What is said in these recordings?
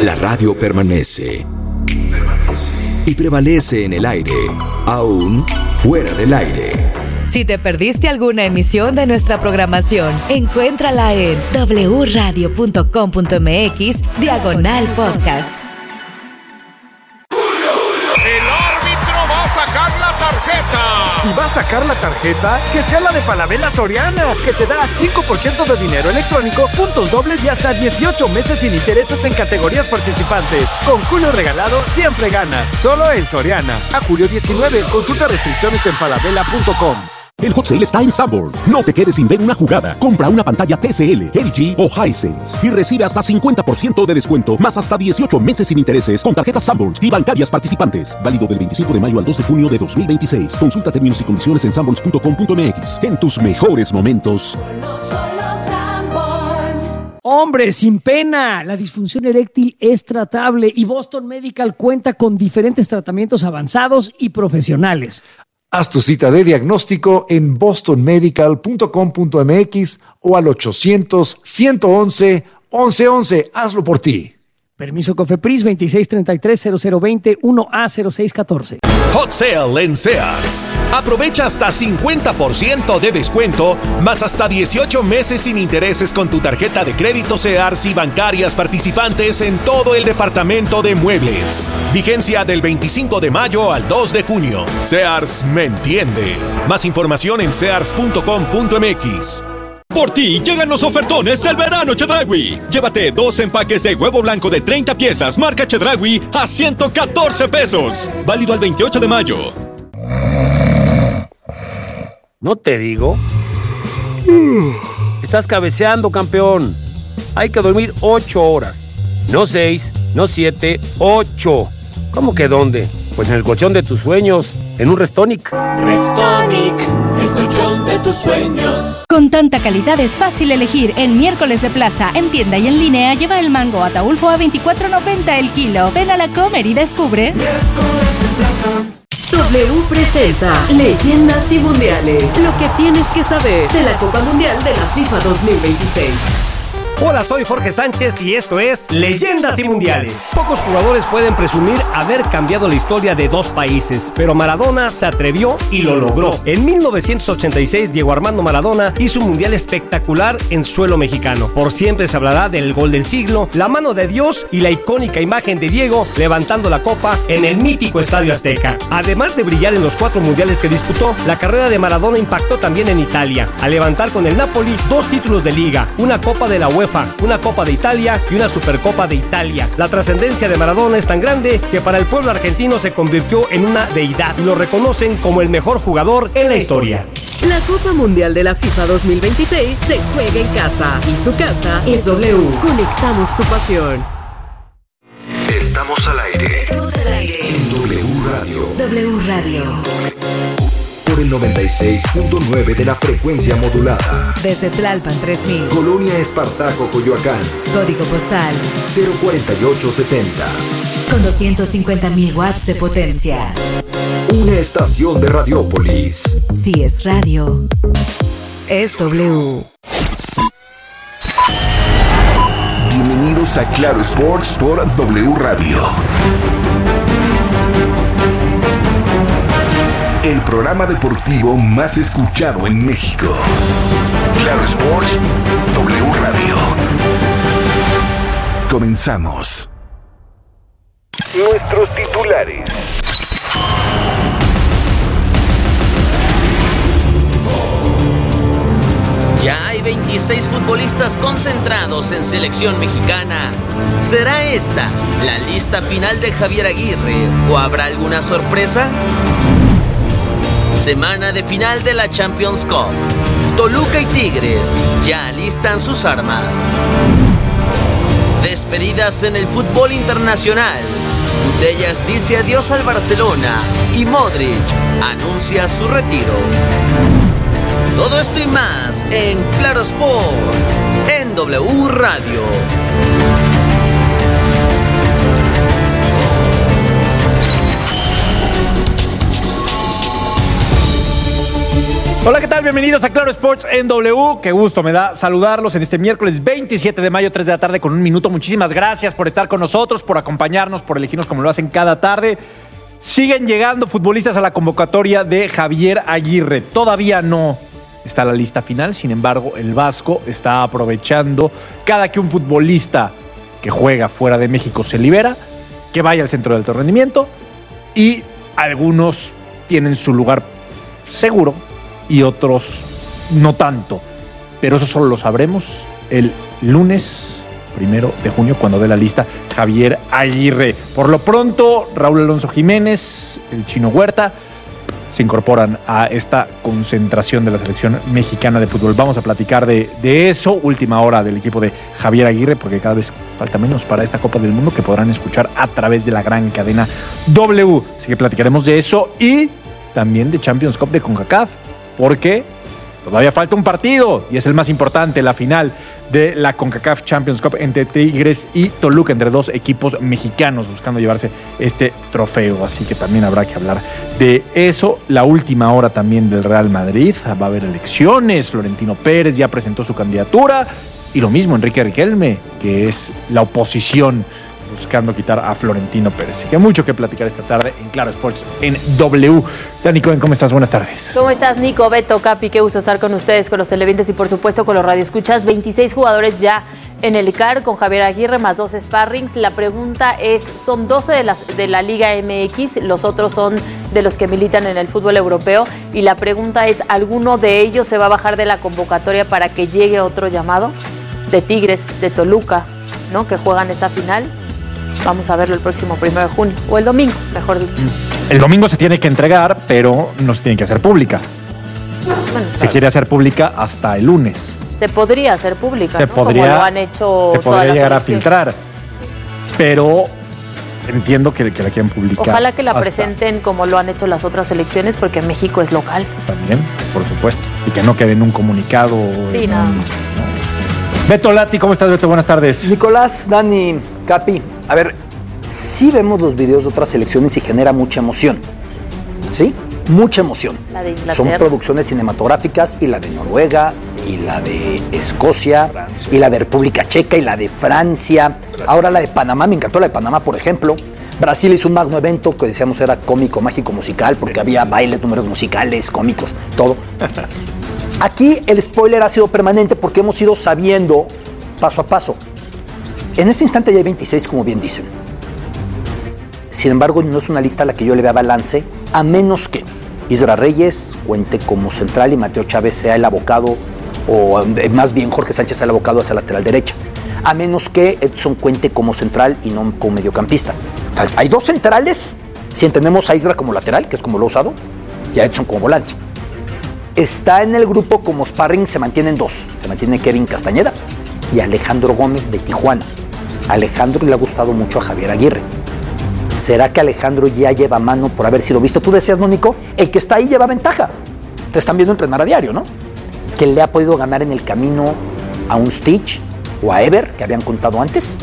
La radio permanece. Y prevalece en el aire, aún fuera del aire. Si te perdiste alguna emisión de nuestra programación, encuéntrala en wradio.com.mx/podcast. El árbitro va a sacar la tarjeta. Si va a sacar la tarjeta, que sea la de Falabella Soriana, que te da 5% de dinero electrónico, puntos dobles y hasta 18 meses sin intereses en categorías participantes. Con Julio regalado, siempre ganas. Solo en Soriana. A julio 19, consulta restricciones en falabella.com. El Hot Sale está en Sanborns. No te quedes sin ver una jugada. Compra una pantalla TCL, LG o Hisense y recibe hasta 50% de descuento, más hasta 18 meses sin intereses con tarjetas Sanborns y bancarias participantes. Válido del 25 de mayo al 2 de junio de 2026. Consulta términos y condiciones en sanborns.com.mx. En tus mejores momentos. Hombre, sin pena, la disfunción eréctil es tratable y Boston Medical cuenta con diferentes tratamientos avanzados y profesionales. Haz tu cita de diagnóstico en bostonmedical.com.mx o al 800-111-1111. Hazlo por ti. Permiso COFEPRIS 2633-0020 1A0614. Hot Sale en Sears. Aprovecha hasta 50% de descuento, más hasta 18 meses sin intereses con tu tarjeta de crédito Sears y bancarias participantes en todo el departamento de muebles. Vigencia del 25 de mayo al 2 de junio. Sears me entiende. Más información en sears.com.mx. Por ti llegan los ofertones del verano Chedraui. Llévate 2 empaques de huevo blanco de 30 piezas marca Chedraui a $114. Válido al 28 de mayo. ¿No te digo? Estás cabeceando, campeón. Hay que dormir 8 horas. No 6, no 7, 8. ¿Cómo que dónde? Pues en el colchón de tus sueños, en un Restonic. Restonic, el colchón de tus sueños. Con tanta calidad es fácil elegir. En miércoles de plaza, en tienda y en línea, lleva el mango Ataulfo a $24.90 el kilo. Ven a la Comer y descubre. Miércoles de plaza. W presenta Leyendas y Mundiales. Lo que tienes que saber de la Copa Mundial de la FIFA 2026. Hola, soy Jorge Sánchez y esto es Leyendas y Mundiales. Pocos jugadores pueden presumir haber cambiado la historia de dos países, pero Maradona se atrevió y lo logró. En 1986, Diego Armando Maradona hizo un mundial espectacular en suelo mexicano. Por siempre se hablará del gol del siglo, la mano de Dios y la icónica imagen de Diego levantando la copa en el mítico Estadio Azteca. Además de brillar en los 4 mundiales que disputó, la carrera de Maradona impactó también en Italia, al levantar con el Napoli 2 títulos de liga, una Copa de la UEFA, una Copa de Italia y una Supercopa de Italia. La trascendencia de Maradona es tan grande que para el pueblo argentino se convirtió en una deidad y lo reconocen como el mejor jugador en la historia. La Copa Mundial de la FIFA 2026 se juega en casa y su casa es W. Conectamos tu pasión. Estamos al aire. Estamos al aire. En W Radio. W Radio. Por el 96.9 de la frecuencia modulada. Desde Tlalpan 3000. Colonia Espartaco, Coyoacán. Código postal 04870. con 250.000 watts de potencia. Una estación de Radiópolis. Si es radio, es W. Bienvenidos a Claro Sports por W Radio. El programa deportivo más escuchado en México. Claro Sports, W Radio. Comenzamos. Nuestros titulares. Ya hay 26 futbolistas concentrados en selección mexicana. ¿Será esta la lista final de Javier Aguirre o habrá alguna sorpresa? Semana de final de la Champions Cup. Toluca y Tigres ya alistan sus armas. Despedidas en el fútbol internacional. De ellas dice adiós al Barcelona y Modric anuncia su retiro. Todo esto y más en Claro Sports, en W Radio. Hola, ¿qué tal? Bienvenidos a Claro Sports en W. Qué gusto me da saludarlos en este miércoles 27 de mayo, 3 de la tarde con 1 minuto. Muchísimas gracias por estar con nosotros, por acompañarnos, por elegirnos como lo hacen cada tarde. Siguen llegando futbolistas a la convocatoria de Javier Aguirre. Todavía no está la lista final, sin embargo, el Vasco está aprovechando cada que un futbolista que juega fuera de México se libera, que vaya al centro de alto rendimiento, y algunos tienen su lugar seguro y otros no tanto. Pero eso solo lo sabremos el lunes 1 de junio, cuando dé la lista Javier Aguirre. Por lo pronto, Raúl Alonso Jiménez, el Chino Huerta, se incorporan a esta concentración de la selección mexicana de fútbol. Vamos a platicar de eso, última hora del equipo de Javier Aguirre, porque cada vez falta menos para esta Copa del Mundo, que podrán escuchar a través de la gran cadena W. Así que platicaremos de eso y también de Champions Cup de CONCACAF, porque todavía falta un partido y es el más importante, la final de la CONCACAF Champions Cup entre Tigres y Toluca, entre dos equipos mexicanos buscando llevarse este trofeo. Así que también habrá que hablar de eso. La última hora también del Real Madrid. Va a haber elecciones. Florentino Pérez ya presentó su candidatura. Y lo mismo Enrique Riquelme, que es la oposición buscando quitar a Florentino Pérez. Así que mucho que platicar esta tarde en Claro Sports en W. Dani Cohen, ¿cómo estás? Buenas tardes. ¿Cómo estás, Nico, Beto, Capi? Qué gusto estar con ustedes, con los televidentes y por supuesto con los radioescuchas. 26 jugadores ya en el CAR con Javier Aguirre, más 2 sparrings. La pregunta es, son 12 de la Liga MX, los otros son de los que militan en el fútbol europeo. Y la pregunta es, ¿alguno de ellos se va a bajar de la convocatoria para que llegue otro llamado? De Tigres, de Toluca, ¿no?, que juegan esta final. Vamos a verlo el próximo 1 de junio, o el domingo, mejor dicho. El domingo se tiene que entregar, pero no se tiene que hacer pública. Bueno, se quiere hacer pública hasta el lunes. Se podría hacer pública, ¿no? Como lo han hecho. Se podría llegar a filtrar, pero entiendo que la quieren publicar. Ojalá que la presenten como lo han hecho las otras elecciones, porque México es local. También, por supuesto. Y que no quede en un comunicado. Sí, nada más. Beto Lati, ¿cómo estás, Beto? Buenas tardes. Nicolás, Dani, Capi. A ver, sí vemos los videos de otras selecciones y genera mucha emoción. ¿Sí? Mucha emoción. La de Inglaterra. Son producciones cinematográficas, y la de Noruega, y la de Escocia, Francia, y la de República Checa, y la de Francia. Ahora la de Panamá, me encantó la de Panamá, por ejemplo. Brasil hizo un magno evento que decíamos era cómico, mágico, musical, porque había bailes, números musicales, cómicos, todo. Aquí el spoiler ha sido permanente porque hemos ido sabiendo paso a paso. En este instante ya hay 26, como bien dicen. Sin embargo, no es una lista a la que yo le vea balance, a menos que Isra Reyes cuente como central y Mateo Chávez sea el abocado, o más bien Jorge Sánchez sea el abocado hacia la lateral derecha. A menos que Edson cuente como central y no como mediocampista. Hay 2 centrales, si entendemos a Isra como lateral, que es como lo ha usado, y a Edson como volante. Está en el grupo como sparring, se mantienen 2. Se mantiene Kevin Castañeda y Alejandro Gómez de Tijuana. A Alejandro le ha gustado mucho a Javier Aguirre. ¿Será que Alejandro ya lleva mano por haber sido visto? Tú decías, ¿no, Nico? El que está ahí lleva ventaja. Te están viendo entrenar a diario, ¿no? Que le ha podido ganar en el camino a un Stitch o a Ever, que habían contado antes.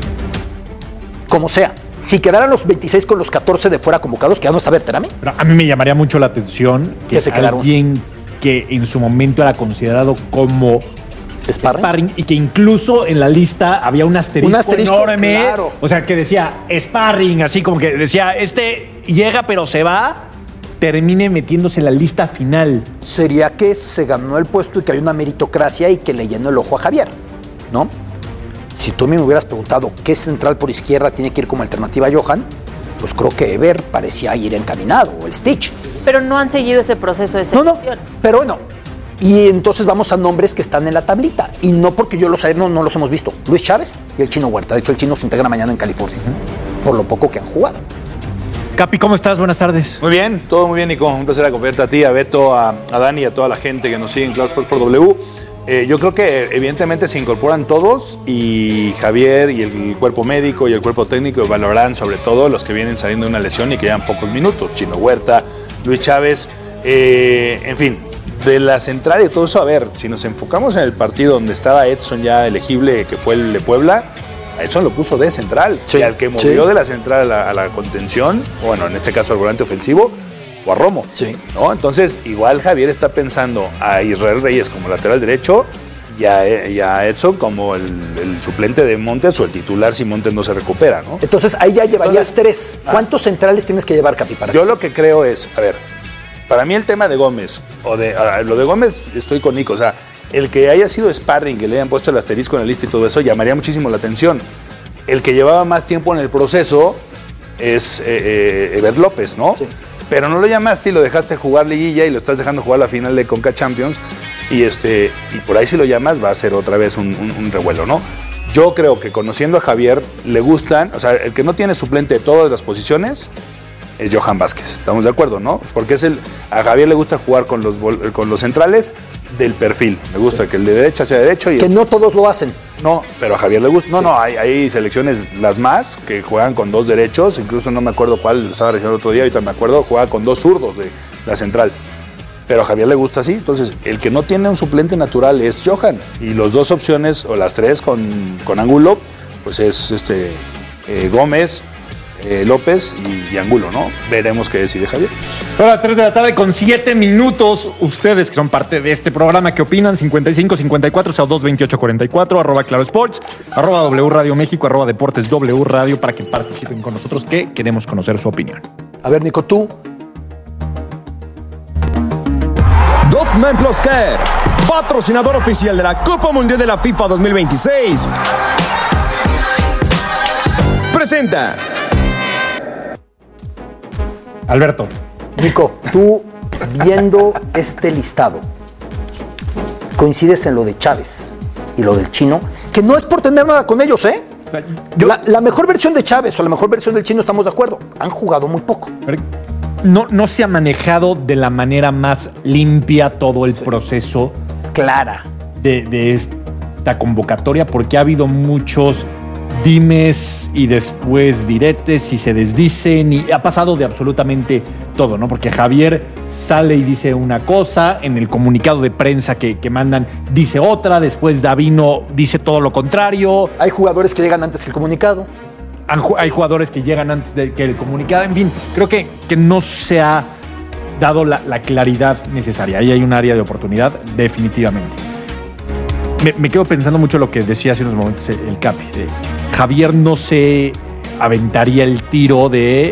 Como sea. Si quedaran los 26 con los 14 de fuera convocados, que ya no está Berterame. Pero a mí me llamaría mucho la atención que se quedaron. Alguien que en su momento era considerado como sparring y que incluso en la lista había un asterisco enorme. Claro. O sea, que decía sparring, así como que decía, llega pero se va, termine metiéndose en la lista final. Sería que se ganó el puesto y que hay una meritocracia y que le llenó el ojo a Javier, ¿no? Si tú me hubieras preguntado qué central por izquierda tiene que ir como alternativa a Johan, pues creo que Ever parecía ir encaminado, o el Stitch. Pero no han seguido ese proceso de selección. No, pero bueno. Y entonces vamos a nombres que están en la tablita. Y no porque yo los no los hemos visto. Luis Chávez y el Chino Huerta. De hecho, el Chino se integra mañana en California. Por lo poco que han jugado. Capi, ¿cómo estás? Buenas tardes. Muy bien, todo muy bien, Nico. Un placer acompañarte a ti, a Beto, a Dani y a toda la gente que nos sigue en Claro Sports por W. Yo creo que evidentemente se incorporan todos y Javier y el cuerpo médico y el cuerpo técnico valorarán sobre todo los que vienen saliendo de una lesión y que llevan pocos minutos. Chino Huerta, Luis Chávez, en fin, de la central y todo eso. A ver, si nos enfocamos en el partido donde estaba Edson ya elegible, que fue el de Puebla, a Edson lo puso de central. Sí, y al que movió de la central a la contención, bueno, en este caso al volante ofensivo, o a Romo. Sí. ¿No? Entonces, igual Javier está pensando a Israel Reyes como lateral derecho y a Edson como el suplente de Montes o el titular si Montes no se recupera, ¿no? Entonces, ahí ya llevarías 3. ¿Cuántos centrales tienes que llevar, Capi? Yo lo que creo es, a ver, para mí el tema de Gómez, lo de Gómez estoy con Nico, o sea, el que haya sido sparring, que le hayan puesto el asterisco en la lista y todo eso, llamaría muchísimo la atención. El que llevaba más tiempo en el proceso es Ever López, ¿no? Sí. Pero no lo llamaste y lo dejaste jugar liguilla y lo estás dejando jugar la final de Conca Champions y por ahí si lo llamas va a ser otra vez un revuelo, ¿no? Yo creo que conociendo a Javier le gustan, o sea, el que no tiene suplente de todas las posiciones es Johan Vázquez, ¿estamos de acuerdo, no? Porque a Javier le gusta jugar con los centrales del perfil, le gusta que el de derecha sea derecho y... Que no todos lo hacen. No, pero a Javier le gusta. No, hay selecciones, las más, que juegan con 2 derechos, incluso no me acuerdo cuál, estaba revisando el otro día, ahorita me acuerdo, juega con 2 zurdos de la central. Pero a Javier le gusta así, entonces el que no tiene un suplente natural es Johan, y las 2 opciones, o las 3 con Angulo, pues es Gómez, López y Angulo, ¿no? Veremos qué decide Javier. Son las 3 de la tarde con 7 minutos. Ustedes que son parte de este programa, ¿qué opinan? 55-54-02-28-44, @Claro Sports, @W Radio México, @Deportes W Radio, para que participen con nosotros, que queremos conocer su opinión. A ver, Nico, tú. Dogman Plus Care, patrocinador oficial de la Copa Mundial de la FIFA 2026, presenta. Alberto. Nico, tú viendo este listado, coincides en lo de Chávez y lo del Chino, que no es por tener nada con ellos, ¿eh? La mejor versión de Chávez o la mejor versión del Chino, estamos de acuerdo. Han jugado muy poco. No se ha manejado de la manera más limpia todo el proceso. Clara. De esta convocatoria, porque ha habido muchos dimes y después diretes y se desdicen y ha pasado de absolutamente todo, ¿no? Porque Javier sale y dice una cosa, en el comunicado de prensa que mandan dice otra, después Davino dice todo lo contrario. Hay jugadores que llegan antes que el comunicado. Hay jugadores que llegan antes que el comunicado. En fin, creo que no se ha dado la claridad necesaria. Ahí hay un área de oportunidad, definitivamente. Me quedo pensando mucho lo que decía hace unos momentos el Capi. Javier no se aventaría el tiro de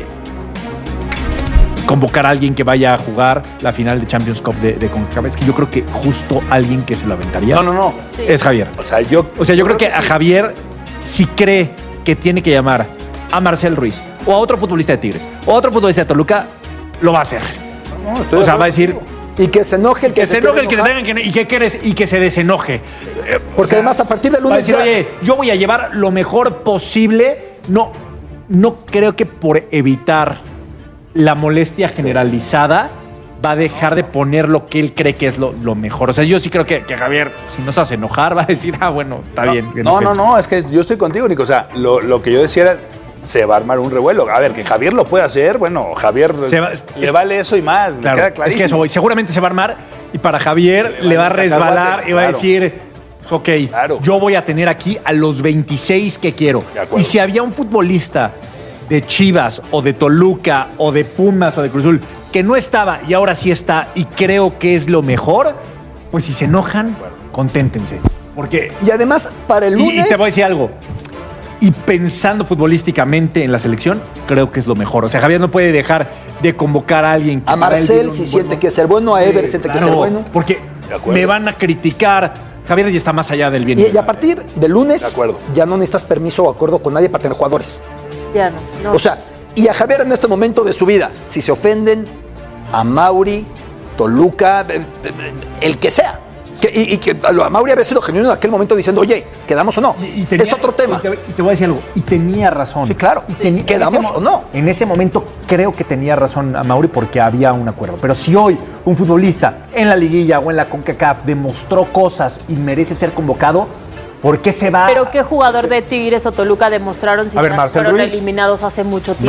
convocar a alguien que vaya a jugar la final de Champions Cup de CONCACAF. Es que yo creo que justo alguien que se lo aventaría es Javier. O sea, yo creo que a Javier, si cree que tiene que llamar a Marcel Ruiz o a otro futbolista de Tigres o a otro futbolista de Toluca, lo va a hacer. O sea, va a decir... Y que se enoje el que se enoje el que se tenga que... ¿Y qué quieres? Y que se desenoje. Porque además, a partir del lunes... Va a decir, oye, yo voy a llevar lo mejor posible. No creo que por evitar la molestia generalizada va a dejar de poner lo que él cree que es lo mejor. O sea, yo sí creo que Javier, si nos hace enojar, va a decir, bueno, está bien. No, es que yo estoy contigo, Nico. O sea, lo que yo decía era... Se va a armar un revuelo. A ver, que Javier lo puede hacer, bueno, Javier le vale eso y más, claro, me queda clarísimo. Es que eso, seguramente se va a armar y para Javier le va a resbalar y va a decir, ok, yo voy a tener aquí a los 26 que quiero. Y si había un futbolista de Chivas o de Toluca o de Pumas o de Cruz Azul que no estaba y ahora sí está y creo que es lo mejor, pues si se enojan, conténtense. Porque, y además, para el lunes... Y te voy a decir algo. Y pensando futbolísticamente en la selección, creo que es lo mejor. O sea, Javier no puede dejar de convocar a alguien. A Marcel si siente que es el bueno, a Ever siente que es el bueno. Porque me van a criticar. Javier ya está más allá del bien. Y a partir del lunes, ya no necesitas permiso o acuerdo con nadie para tener jugadores. Ya no. O sea, y a Javier en este momento de su vida, si se ofenden a Mauri, Toluca, el que sea. Y que a Mauri había sido genuino en aquel momento diciendo, oye, ¿quedamos o no? Es otro tema. Y te voy a decir algo, y tenía razón. Sí, claro. ¿Quedamos o no? En ese momento creo que tenía razón a Mauri porque había un acuerdo. Pero si hoy un futbolista en la liguilla o en la CONCACAF demostró cosas y merece ser convocado, ¿por qué se va? ¿Pero qué jugador de Tigres o Toluca demostraron si fueron eliminados hace mucho tiempo?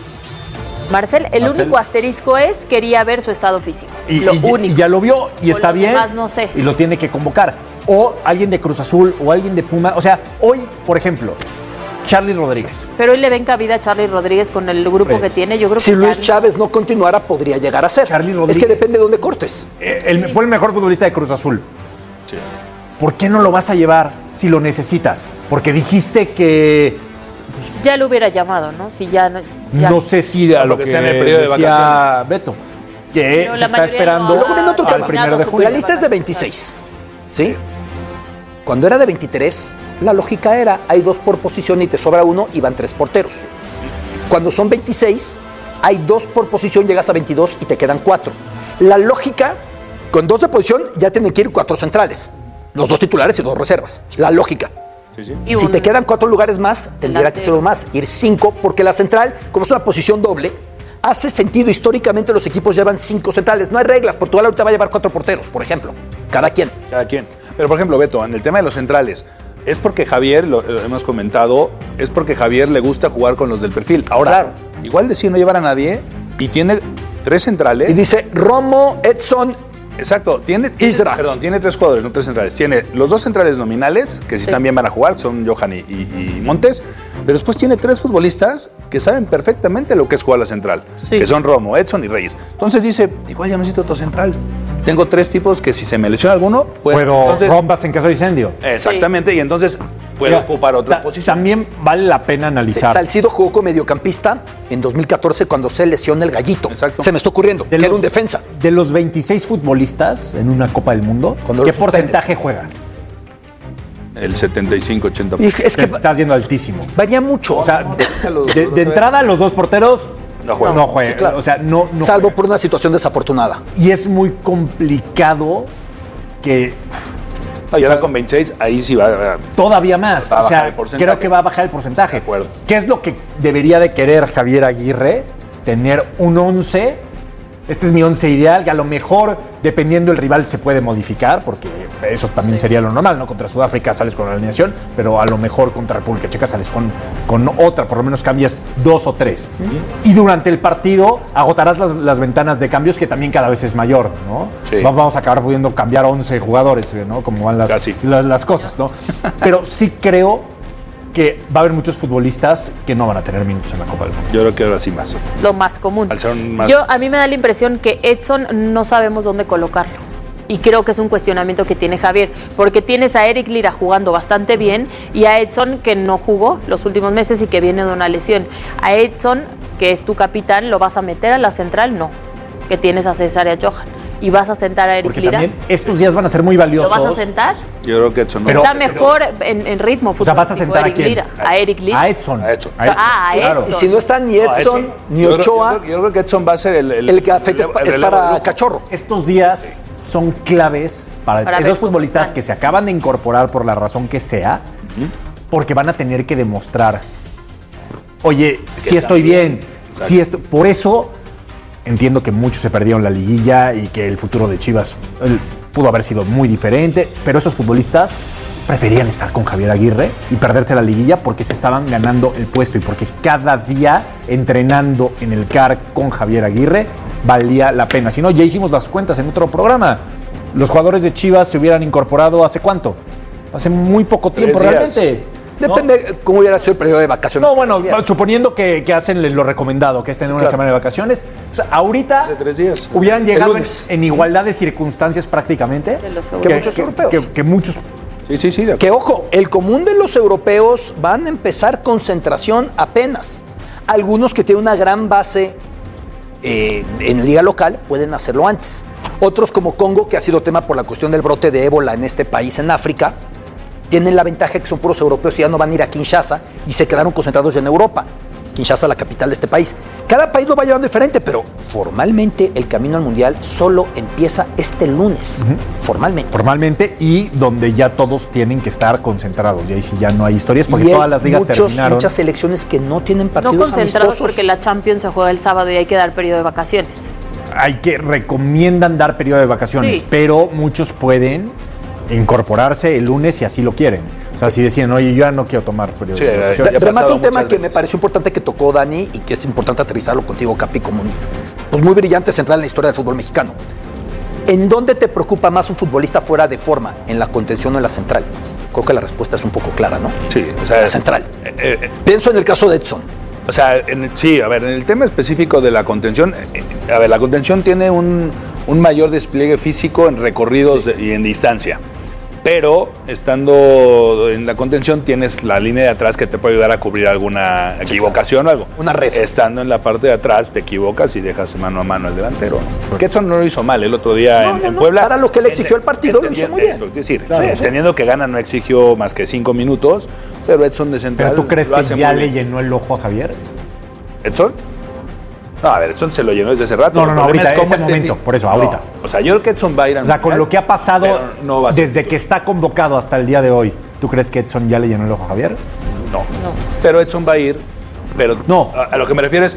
Marcel, el único asterisco es quería ver su estado físico. Único. Y ya lo vio y está bien. Demás, no sé. Y lo tiene que convocar. O alguien de Cruz Azul o alguien de Puma. O sea, hoy, por ejemplo, Charly Rodríguez. Pero hoy le ven cabida a Charly Rodríguez con el grupo que tiene. Yo creo si que Luis Chávez no continuara, podría llegar a ser. Charly Rodríguez. Es que depende de dónde cortes. Fue el mejor futbolista de Cruz Azul. Sí. ¿Por qué no lo vas a llevar si lo necesitas? Porque dijiste que... Ya lo hubiera llamado, ¿no? Si ya no sé si a lo que sea en el periodo de vacaciones. Beto, que se está esperando al 1 de julio. La lista es de 26, ¿sí? Cuando era de 23, la lógica era, hay 2 por posición y te sobra 1 y van 3 porteros. Cuando son 26, hay 2 por posición, llegas a 22 y te quedan 4. La lógica, con 2 de posición, ya tienen que ir 4 centrales. Los 2 titulares y 2 reservas. La lógica. Sí. Si te quedan 4 lugares más, tendría que ser más, ir 5, porque la central, como es una posición doble, hace sentido. Históricamente los equipos llevan 5 centrales. No hay reglas. Portugal ahorita va a llevar 4 porteros, por ejemplo. Cada quien. Pero, por ejemplo, Beto, en el tema de los centrales, es porque Javier, lo hemos comentado, es porque Javier le gusta jugar con los del perfil. Ahora, igual decide no llevar a nadie y tiene 3 centrales. Y dice Romo, Edson... Exacto, tiene 3 jugadores, no 3 centrales. Tiene los 2 centrales nominales, que si están bien van a jugar, son Johan y Montes, pero después tiene 3 futbolistas que saben perfectamente lo que es jugar la central, que son Romo, Edson y Reyes. Entonces dice, igual ya no necesito otro central. Tengo 3 tipos que si se me lesiona alguno, puedo rombas en caso de incendio. Exactamente, y entonces puedo ocupar otra posición. También vale la pena analizar. Salcido jugó como mediocampista en 2014 cuando se lesiona el Gallito. Exacto. Se me está ocurriendo, que era un defensa. De los 26 futbolistas en una Copa del Mundo, ¿qué porcentaje juega? El 75-80%. Es que estás yendo altísimo. Varía mucho. O sea, de entrada, los 2 porteros no juegan. Sí, claro. O sea, no salvo juegan. por una situación desafortunada. Y es muy complicado que... Y ahora con 26, ahí sí va a... Todavía más. O sea, creo que va a bajar el porcentaje. De acuerdo. ¿Qué es lo que debería de querer Javier Aguirre? Tener un 11. Este es mi 11 ideal, que a lo mejor, dependiendo del rival, se puede modificar, porque eso también sería lo normal, ¿no? Contra Sudáfrica sales con la alineación, pero a lo mejor contra República Checa sales con otra, por lo menos cambias 2 o 3. Y durante el partido agotarás las ventanas de cambios, que también cada vez es mayor, ¿no? Sí. Vamos a acabar pudiendo cambiar 11 jugadores, ¿no? Como van las cosas, ¿no? Pero sí creo que va a haber muchos futbolistas que no van a tener minutos en la Copa del Mundo. Yo creo que ahora sí más. Lo más común. A mí me da la impresión que Edson no sabemos dónde colocarlo. Y creo que es un cuestionamiento que tiene Javier, porque tienes a Eric Lira jugando bastante bien y a Edson, que no jugó los últimos meses y que viene de una lesión. A Edson, que es tu capitán, ¿lo vas a meter a la central? No, que tienes a César y a Johan. ¿Y vas a sentar a Eric Porque Lira? También estos días van a ser muy valiosos. ¿Lo vas a sentar? Yo creo que Edson no. Está mejor en ritmo futbolístico. O sea, ¿vas a sentar Eric a quién? Lira. A Eric Lira. A Edson. A Edson. Claro. Y si no está ni Edson ni Ochoa... Yo creo que Edson va a ser el que afecta es para Cachorro. Estos días son claves para esos futbolistas que se acaban de incorporar por la razón que sea, porque van a tener que demostrar, oye, si estoy bien, por eso entiendo que muchos se perdieron la liguilla y que el futuro de Chivas pudo haber sido muy diferente, pero esos futbolistas preferían estar con Javier Aguirre y perderse la liguilla porque se estaban ganando el puesto y porque cada día entrenando en el CAR con Javier Aguirre valía la pena. Si no, ya hicimos las cuentas en otro programa. Los jugadores de Chivas se hubieran incorporado ¿hace cuánto? Hace muy poco tiempo realmente. Depende cómo hubiera sido el periodo de vacaciones. No, bueno, suponiendo que hacen lo recomendado, que es tener una semana de vacaciones. O sea, ahorita hace 3 días. Hubieran llegado en igualdad de circunstancias prácticamente. Que muchos europeos. Que muchos... Sí. Que ojo, el común de los europeos van a empezar concentración apenas. Algunos que tienen una gran base en liga local pueden hacerlo antes. Otros como Congo, que ha sido tema por la cuestión del brote de ébola en este país en África, tienen la ventaja que son puros europeos y ya no van a ir a Kinshasa y se quedaron concentrados en Europa. Kinshasa, la capital de este país. Cada país lo va llevando diferente, pero formalmente el camino al Mundial solo empieza este lunes. Formalmente y donde ya todos tienen que estar concentrados. Y ahí sí ya no hay historias porque todas las ligas terminaron. Muchas selecciones que no tienen partidos no concentrados amistosos. Porque la Champions se juega el sábado y hay que dar periodo de vacaciones. Recomiendan dar periodo de vacaciones, pero muchos pueden incorporarse el lunes si así lo quieren. O sea, si decían, oye, yo ya no quiero tomar periodo de vacaciones. Remate un tema que me pareció importante que tocó Dani y que es importante aterrizarlo contigo, Capi, como muy brillante central en la historia del fútbol mexicano. ¿En dónde te preocupa más un futbolista fuera de forma? ¿En la contención o en la central? Creo que la respuesta es un poco clara, ¿no? Sí, o sea, la central. Pienso en el caso de Edson. O sea, en el tema específico de la contención, la contención tiene un mayor despliegue físico en recorridos y en distancia. Pero estando en la contención tienes la línea de atrás que te puede ayudar a cubrir alguna equivocación o algo. Una red. Estando en la parte de atrás te equivocas y dejas mano a mano al delantero. Que Edson no lo hizo mal el otro día en Puebla. Para lo que le exigió el partido lo hizo muy bien. Es decir, entendiendo que Gana no exigió más que 5 minutos, pero Edson de central. ¿Pero tú crees que ya le llenó el ojo a Javier? ¿Edson? No, a ver, Edson se lo llenó desde hace rato. No, ahorita, en este momento, por eso, ahorita. O sea, yo creo que Edson va a ir al mundial. Con lo que ha pasado no desde que está convocado hasta el día de hoy, ¿tú crees que Edson ya le llenó el ojo a Javier? No. Pero Edson va a ir, pero no. A lo que me refiero es,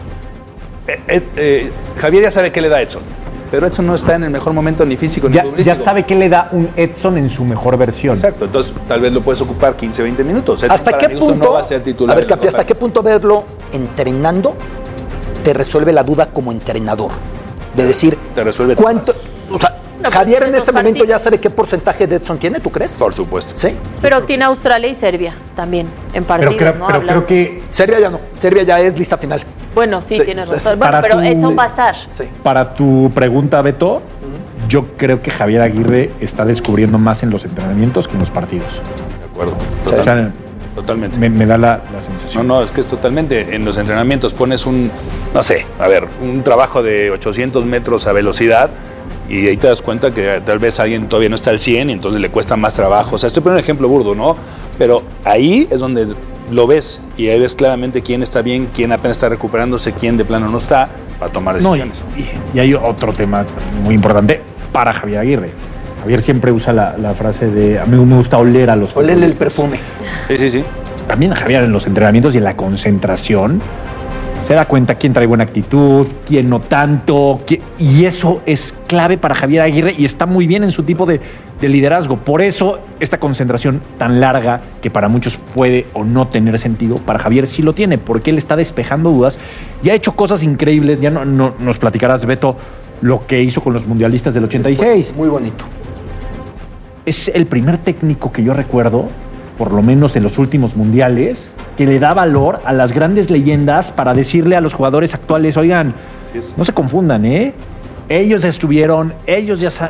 Javier ya sabe qué le da a Edson, pero Edson no está en el mejor momento ni físico ni futbolístico. Ya sabe qué le da un Edson en su mejor versión. Exacto, entonces tal vez lo puedes ocupar 15, 20 minutos. Edson, ¿hasta qué punto no va a ser titular? A ver, Capi, ¿hasta qué punto verlo entrenando te resuelve la duda como entrenador? De decir, te resuelve cuánto. O sea, Javier en este momento ya sabe qué porcentaje de Edson tiene, ¿tú crees? Por supuesto. Sí. Pero tiene Australia y Serbia también en partidos, pero creo que Serbia ya no. Serbia ya es lista final. Bueno, sí. Tienes razón. Bueno, pero Edson va a estar. Sí. Para tu pregunta, Beto, yo creo que Javier Aguirre está descubriendo más en los entrenamientos que en los partidos. De acuerdo. Totalmente. Me da la sensación. No, es que es totalmente. En los entrenamientos pones un trabajo de 800 metros a velocidad y ahí te das cuenta que tal vez alguien todavía no está al 100 y entonces le cuesta más trabajo. O sea, estoy poniendo un ejemplo burdo, ¿no? Pero ahí es donde lo ves y ahí ves claramente quién está bien, quién apenas está recuperándose, quién de plano no está para tomar decisiones. Y hay otro tema muy importante para Javier Aguirre. Javier siempre usa la frase de a mí me gusta oler a los olerle el perfume. Sí. También a Javier en los entrenamientos y en la concentración se da cuenta quién trae buena actitud, quién no tanto, y eso es clave para Javier Aguirre y está muy bien en su tipo de liderazgo. Por eso esta concentración tan larga, que para muchos puede o no tener sentido, para Javier sí lo tiene, porque él está despejando dudas y ha hecho cosas increíbles. Ya no nos platicarás, Beto, lo que hizo con los mundialistas del 86. Muy bonito. Es el primer técnico que yo recuerdo, por lo menos en los últimos mundiales, que le da valor a las grandes leyendas para decirle a los jugadores actuales, oigan, no se confundan, ellos estuvieron, ellos ya